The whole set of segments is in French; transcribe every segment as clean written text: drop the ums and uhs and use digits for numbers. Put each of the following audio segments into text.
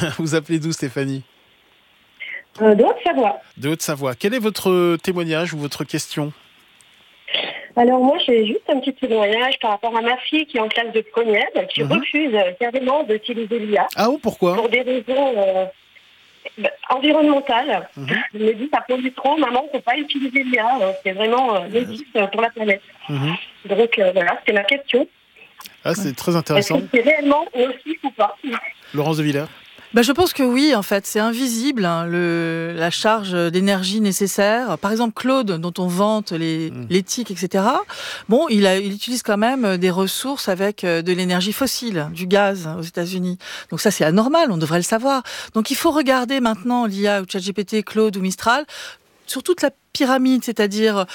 Vous appelez d'où, Stéphanie ? De Haute-Savoie. De Haute-Savoie. Quel est votre témoignage ou votre question ? Alors moi, j'ai juste un petit témoignage par rapport à ma fille qui est en classe de première, qui refuse carrément d'utiliser l'IA. Ah bon, pourquoi ? Pour des raisons environnementales. Elle me dit, ça pollue trop, maman, il ne faut pas utiliser l'IA, c'est vraiment nocif pour la planète. Donc voilà, c'était ma question. Ah, c'est très intéressant. Est-ce que c'est réellement nocif ou pas ? Laurence de Villers ? Je pense que oui, en fait, c'est invisible, la charge d'énergie nécessaire. Par exemple, Claude, dont on vante l'éthique, etc. Bon, il utilise quand même des ressources avec de l'énergie fossile, du gaz aux États-Unis. Donc ça, c'est anormal, on devrait le savoir. Donc il faut regarder maintenant l'IA ou ChatGPT, Claude ou Mistral sur toute la pyramide, c'est-à-dire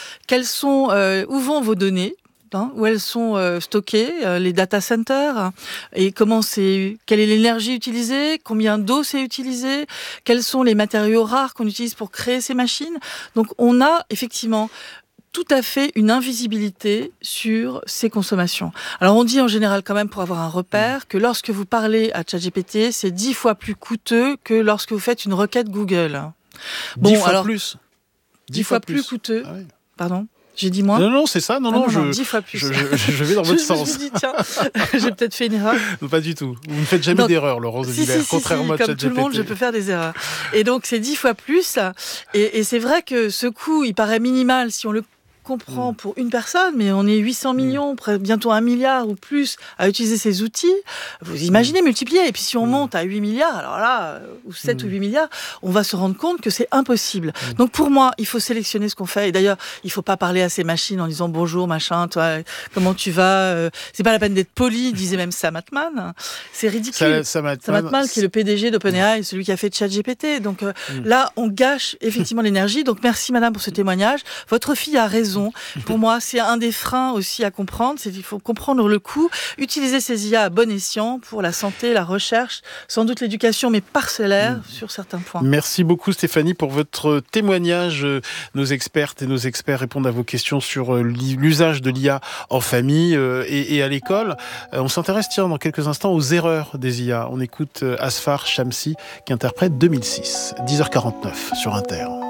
où vont vos données. Où elles sont stockées, les data centers, et quelle est l'énergie utilisée, combien d'eau c'est utilisé, quels sont les matériaux rares qu'on utilise pour créer ces machines. Donc on a effectivement tout à fait une invisibilité sur ces consommations. Alors on dit en général quand même, pour avoir un repère, que lorsque vous parlez à ChatGPT, c'est 10 fois plus coûteux que lorsque vous faites une requête Google. 10 fois plus. 10 fois plus coûteux. Ah oui. Pardon ? J'ai dit moi ? Non, c'est ça. Non, 10 fois plus. Je vais dans votre sens. Je me suis dit, tiens, j'ai peut-être fait une erreur. Non, pas du tout. Vous ne faites jamais d'erreur, Laurence de Villers, contrairement à comme ChatGPT. tout le monde, je peux faire des erreurs. Et donc, c'est 10 fois plus. Et c'est vrai que ce coût, il paraît minimal si on le comprend pour une personne, mais on est 800 millions, bientôt 1 milliard ou plus à utiliser ces outils. Vous imaginez multiplier. Et puis si on monte à 8 milliards, alors là, ou 7 ou 8 milliards, on va se rendre compte que c'est impossible. Donc pour moi, il faut sélectionner ce qu'on fait. Et d'ailleurs, il ne faut pas parler à ces machines en disant bonjour, machin, toi, comment tu vas ? C'est pas la peine d'être poli, disait même Sam Altman. C'est ridicule. Sam Altman, qui est le PDG d'OpenAI, celui qui a fait ChatGPT. Donc là, on gâche effectivement l'énergie. Donc merci madame pour ce témoignage. Votre fille a raison. Pour moi, c'est un des freins aussi à comprendre. Il faut comprendre le coût, utiliser ces IA à bon escient pour la santé, la recherche, sans doute l'éducation, mais parcellaire sur certains points. Merci beaucoup Stéphanie pour votre témoignage. Nos expertes et nos experts répondent à vos questions sur l'usage de l'IA en famille et à l'école. On s'intéresse dans quelques instants aux erreurs des IA. On écoute Asfar Shamsi qui interprète 2006, 10h49 sur Inter.